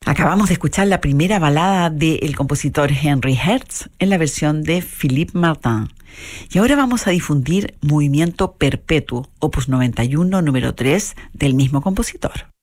Acabamos de escuchar la primera balada del compositor Henry Hertz en la versión de Philippe Martin. Y ahora vamos a difundir Movimiento Perpetuo, opus 91, número 3, del mismo compositor.